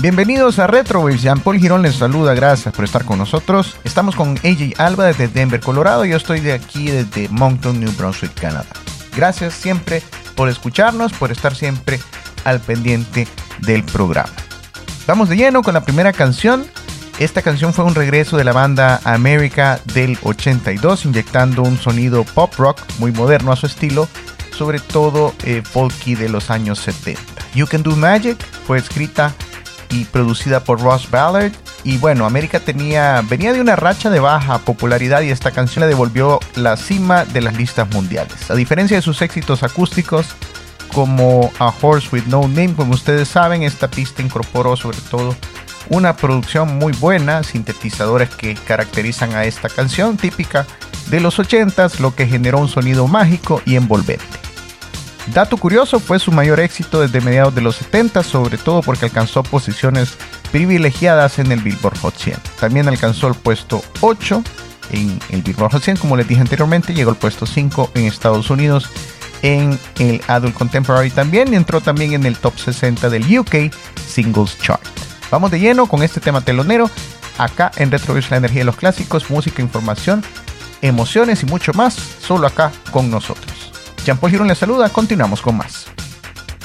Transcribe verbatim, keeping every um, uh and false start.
Bienvenidos a Retrowaves, Jean-Paul Girón les saluda, gracias por estar con nosotros. Estamos con A J Alba desde Denver, Colorado, y yo estoy de aquí desde Moncton, New Brunswick, Canadá. Gracias siempre por escucharnos, por estar siempre al pendiente del programa. Vamos de lleno con la primera canción. Esta canción fue un regreso de la banda America del ochenta y dos, inyectando un sonido pop rock muy moderno a su estilo, sobre todo eh, folky de los años setenta. You Can Do Magic fue escrita y producida por Ross Ballard. Y bueno, América tenía, venía de una racha de baja popularidad y esta canción le devolvió la cima de las listas mundiales. A diferencia de sus éxitos acústicos como A Horse With No Name, como ustedes saben, esta pista incorporó sobre todo una producción muy buena, sintetizadores que caracterizan a esta canción típica de los ochentas, lo que generó un sonido mágico y envolvente. Dato curioso, fue su mayor éxito desde mediados de los setenta, sobre todo porque alcanzó posiciones privilegiadas en el Billboard Hot cien. También alcanzó el puesto ocho en el Billboard Hot cien, como les dije anteriormente, llegó al puesto cinco en Estados Unidos en el Adult Contemporary también, y entró también en el top sesenta del U K Singles Chart. Vamos de lleno con este tema telonero, acá en Retrowaves, la energía de los clásicos, música, información, emociones y mucho más, solo acá con nosotros. Jean-Paul Girón les saluda, continuamos con más.